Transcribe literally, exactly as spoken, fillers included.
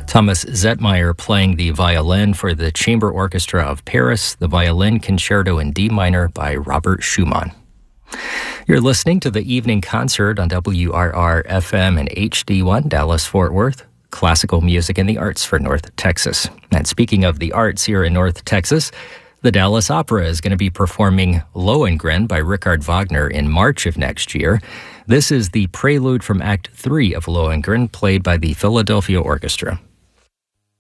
Thomas Zetmeyer playing the violin for the Chamber Orchestra of Paris, the Violin Concerto in D minor by Robert Schumann. You're listening to the Evening Concert on W R R F M and H D one, Dallas-Fort Worth. Classical music and the arts for North Texas. And speaking of the arts here in North Texas, the Dallas Opera is going to be performing Lohengrin by Richard Wagner in March of next year. This is the prelude from Act three of Lohengrin, played by the Philadelphia Orchestra.